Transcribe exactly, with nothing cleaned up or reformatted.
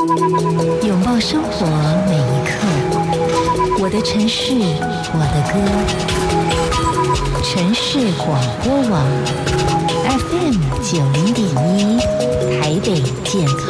拥抱生活每一刻，我的城市，我的歌。城市广播网 F M 九零点一，台北健康